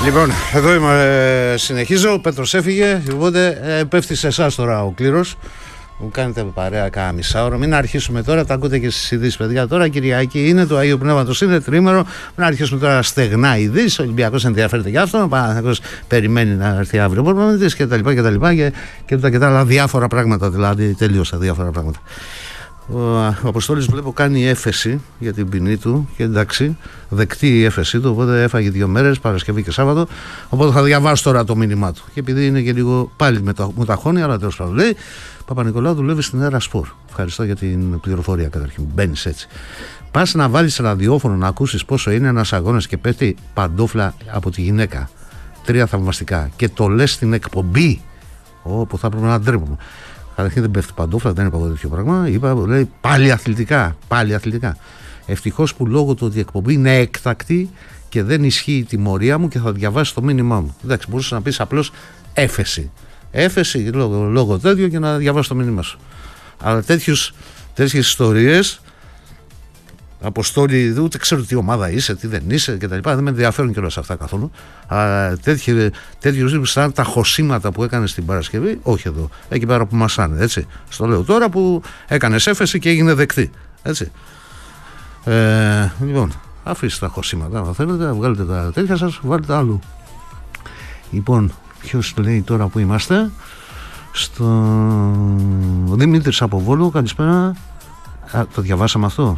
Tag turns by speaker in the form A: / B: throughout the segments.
A: Λοιπόν, εδώ είμαι, συνεχίζω, ο Πέτρος έφυγε, οπότε πέφτει σε εσάς τώρα ο κλήρος. Μου κάνετε παρέα κάνα μισάωρο. Μην αρχίσουμε τώρα, τα ακούτε και στις ειδήσεις, παιδιά. Τώρα Κυριακή είναι, το Αγίου Πνεύματος είναι, τρίμερο. Μην αρχίσουμε τώρα στεγνά ειδήσεις. Ο Ολυμπιακός ενδιαφέρεται για αυτό. Ο Παναθηναϊκός περιμένει να έρθει αύριο ο προπονητής κτλ. Και τα άλλα διάφορα πράγματα, δηλαδή τελείωσα διάφορα πράγματα. Ο Αποστόλης βλέπω κάνει έφεση για την ποινή του και εντάξει, δεκτή η έφεση του, οπότε έφαγε 2 μέρες, Παρασκευή και Σάββατο, οπότε θα διαβάσω τώρα το μήνυμά του και επειδή είναι και λίγο πάλι μου ταχώνει, αλλά τέλος πάντων λέει Παπα-Νικολάου δουλεύει στην Έρα Σπορ. Ευχαριστώ για την πληροφορία καταρχήν, μπαίνεις έτσι. Πας να βάλεις ραδιόφωνο να ακούσεις πόσο είναι ένας αγώνας και πέφτει παντόφλα από τη γυναίκα, 3 θαυμαστικά, και το λες στην εκπομπή, όπου θα πρέπει να ντρέπουμε. Καταρχήν δεν πέφτει παντόφλα, δεν είπα εγώ τέτοιο πράγμα. Λέει πάλι αθλητικά. Ευτυχώς που λόγω του ότι η εκπομπή είναι έκτακτη και δεν ισχύει η τιμωρία μου και θα διαβάσει το μήνυμά μου. Εντάξει, μπορούσε να πεις απλώς έφεση. Έφεση λόγω τέτοιο και να διαβάσει το μήνυμά σου. Αλλά τέτοιες ιστορίες, Αποστόλη, ούτε ξέρω τι ομάδα είσαι, τι δεν είσαι κτλ. Δεν με ενδιαφέρουν κιόλας αυτά καθόλου. Αλλά τέτοιους τύπους σαν τα χωσήματα που έκανε την Παρασκευή, όχι εδώ, εκεί πέρα που μασάνε, έτσι. Στο λέω τώρα που έκανες έφεση και έγινε δεκτή, έτσι. Λοιπόν, αφήστε τα χωσήματα, αν θέλετε, βγάλετε τα τέτοια σας, βάλτε άλλου. Λοιπόν, ποιος λέει τώρα που είμαστε? Ο Δημήτρης από Βόλο, καλησπέρα. Το διαβάσαμε αυτό.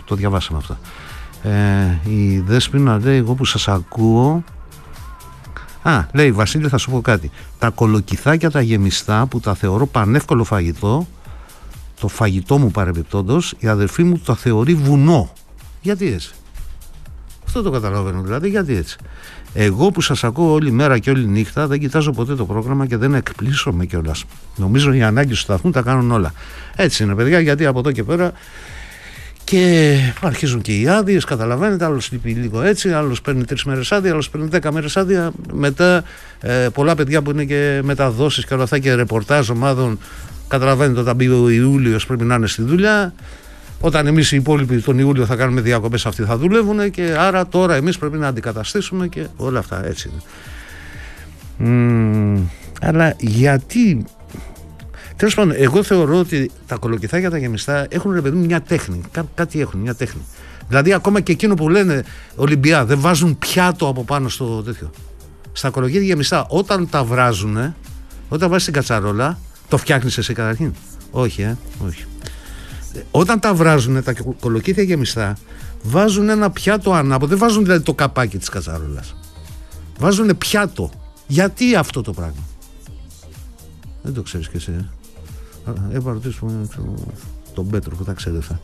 A: Η Δέσποινα λέει, εγώ που σας ακούω. Λέει, Βασίλη, θα σου πω κάτι. Τα κολοκυθάκια τα γεμιστά που τα θεωρώ πανεύκολο φαγητό, το φαγητό μου παρεμπιπτόντως, η αδερφή μου τα θεωρεί βουνό. Γιατί έτσι? Αυτό το καταλαβαίνω, δηλαδή, γιατί έτσι? Εγώ που σας ακούω όλη μέρα και όλη νύχτα δεν κοιτάζω ποτέ το πρόγραμμα και δεν εκπλήσωμαι κιόλας. Νομίζω οι ανάγκες του σταθμού τα κάνουν όλα. Έτσι είναι, παιδιά, γιατί από εδώ και πέρα και αρχίζουν και οι άδειες, καταλαβαίνετε. Άλλος λείπει λίγο έτσι, άλλος παίρνει 3 μέρες άδεια, άλλος παίρνει 10 μέρες άδεια. Μετά πολλά παιδιά που είναι και μεταδόσεις και όλα αυτά και ρεπορτάζ ομάδων, καταλαβαίνετε, όταν μπει ο Ιούλιος πρέπει να είναι στη δουλειά. Όταν εμείς οι υπόλοιποι τον Ιούλιο θα κάνουμε διακοπές, αυτοί θα δουλεύουν και άρα τώρα εμείς πρέπει να αντικαταστήσουμε και όλα αυτά, έτσι είναι. Αλλά γιατί? Τέλος πάντων, εγώ θεωρώ ότι τα κολοκυθάκια τα γεμιστά έχουν, ρε παιδί μου, μια τέχνη. Κάτι έχουν, μια τέχνη. Δηλαδή, ακόμα και εκείνο που λένε Ολυμπιά, δεν βάζουν πιάτο από πάνω στο τέτοιο. Στα κολοκύθια γεμιστά, όταν τα βράζουν, όταν βάζεις την κατσαρόλα, το φτιάχνεις εσύ καταρχήν? Όχι, όχι. Όταν τα βράζουν τα κολοκύθια γεμιστά, βάζουν ένα πιάτο ανάποδο. Δεν βάζουν δηλαδή το καπάκι της κατσαρόλας. Βάζουν πιάτο. Γιατί αυτό το πράγμα? Δεν το ξέρεις κι εσύ. Ρωτήσουμε τον Πέτρο που τα ξέρει αυτά.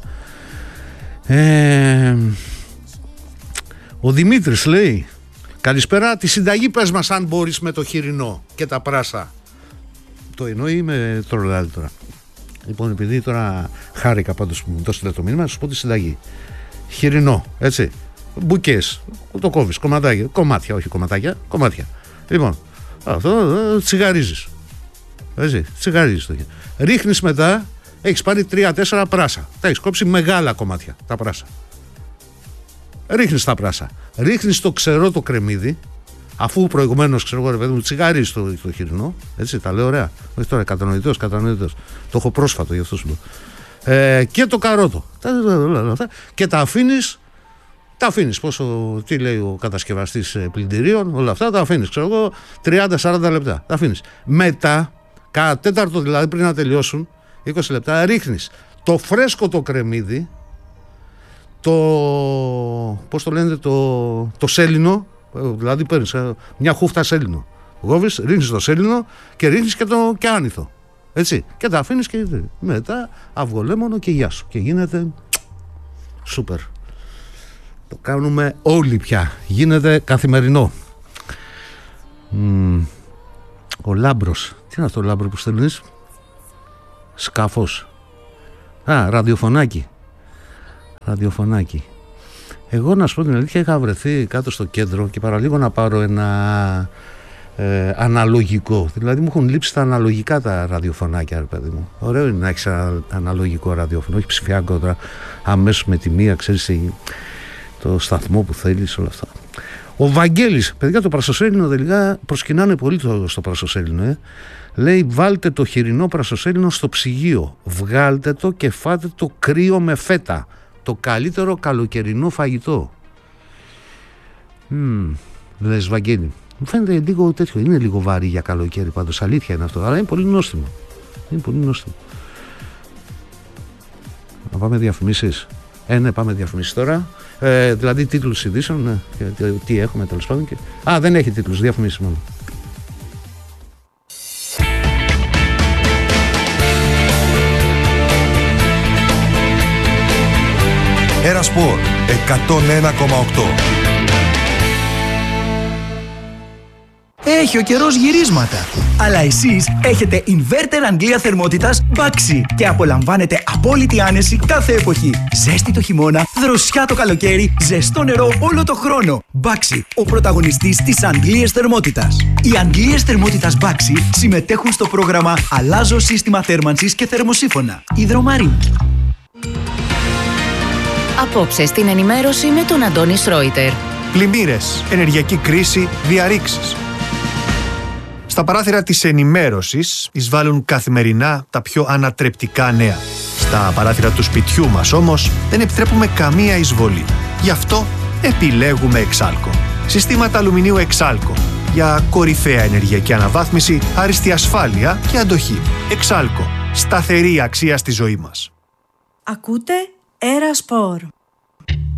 A: Ο Δημήτρης λέει, καλησπέρα, τη συνταγή πες μας αν μπορείς με το χοιρινό και τα πράσα. Το εννοεί ή με τρολάδι τώρα? Λοιπόν, επειδή τώρα χάρηκα πάντως που μου δώσετε το μήνυμα, να σου πω τη συνταγή. Χοιρινό, έτσι. Μπουκές, το κόβεις, κομμάτια, όχι κομματάκια, κομμάτια. Λοιπόν, αυτό τσιγαρίζεις. Έτσι, τσιγαρίζεις το χοιρινό. Ρίχνεις μετά, έχεις πάρει 3-4 πράσα. Τα έχεις κόψει μεγάλα κομμάτια, τα πράσα. Ρίχνεις τα πράσα. Ρίχνεις το ξερό το κρεμμύδι, αφού προηγουμένως, ξέρω εγώ, ρε παιδί μου, τσιγαρίζεις το χοιρινό. Έτσι, τα λέω ωραία. Όχι τώρα, κατανοητός. Το έχω πρόσφατο, γι' αυτό σου λέω. Και το καρότο. Και τα αφήνεις. Τι λέει ο κατασκευαστής πλυντηρίων, όλα αυτά τα αφήνεις, ξέρω εγώ, 30-40 λεπτά. Τα αφήνεις. Μετά, κατά τέταρτο δηλαδή, πριν να τελειώσουν, 20 λεπτά, ρίχνεις το φρέσκο το κρεμμύδι, πώς το λένε, το σέλινο, δηλαδή παίρνεις μια χούφτα σέλινο. Γόβεις, ρίχνεις το σέλινο και ρίχνεις και άνηθο. Έτσι. Και τα αφήνεις και μετά αυγολέμονο και γεια σου. Και γίνεται σούπερ. Το κάνουμε όλοι πια. Γίνεται καθημερινό. Ο Λάμπρος. Τι είναι αυτό ο Λάμπρο που στέλνεις? Σκάφος. Ραδιοφωνάκι. Εγώ να σου πω την αλήθεια, είχα βρεθεί κάτω στο κέντρο και παραλίγο να πάρω ένα αναλογικό. Δηλαδή μου έχουν λείψει τα αναλογικά τα ραδιοφωνάκια, ρε παιδί μου. Ωραίο είναι να έχεις ένα αναλογικό ραδιόφωνο, όχι ψηφιακό τώρα, αμέσως με τη μία, ξέρεις, το σταθμό που θέλεις, όλα αυτά. Ο Βαγγέλης, παιδιά, το πρασοσέλινο τελικά προσκυνάνε πολύ στο πρασοσέλινο. Λέει, βάλτε το χοιρινό πρασοσέλινο στο ψυγείο. Βγάλτε το και φάτε το κρύο με φέτα. Το καλύτερο καλοκαιρινό φαγητό. Λες, Βαγγέλη. Μου φαίνεται λίγο τέτοιο. Είναι λίγο βαρύ για καλοκαίρι πάντως. Αλήθεια είναι αυτό. Αλλά είναι πολύ νόστιμο. Να πάμε διαφημίσεις. Ναι, πάμε διαφημίσεις τώρα. Δηλαδή τίτλους ειδήσεων. Ναι. Τι έχουμε τέλος πάντων. Δεν έχει τίτλους. Διαφημίσεις μόνο.
B: Ένα Σπορ 101,8.
C: Έχει ο καιρός γυρίσματα. Αλλά εσείς έχετε inverter Αγγλία θερμότητας Baxi και απολαμβάνετε απόλυτη άνεση κάθε εποχή. Ζέστη το χειμώνα, δροσιά το καλοκαίρι, ζεστό νερό όλο το χρόνο. Baxi, ο πρωταγωνιστής της Αγγλίας θερμότητας. Οι Αγγλίες θερμότητας Baxi συμμετέχουν στο πρόγραμμα Αλλάζω σύστημα θέρμανσης και θερμοσύφωνα. Υδρομαρή.
D: Απόψε στην ενημέρωση με τον Αντώνη Σρόιτερ.
E: Πλημμύρες, ενεργειακή κρίση, διαρρήξεις. Στα παράθυρα της ενημέρωσης εισβάλλουν καθημερινά τα πιο ανατρεπτικά νέα. Στα παράθυρα του σπιτιού μας όμως δεν επιτρέπουμε καμία εισβολή. Γι' αυτό επιλέγουμε Εξάλκο. Συστήματα αλουμινίου Εξάλκο. Για κορυφαία ενεργειακή αναβάθμιση, άριστη ασφάλεια και αντοχή. Εξάλκο. Σταθερή αξία στη ζωή μας.
F: Ακούτε Ένα Σπορ.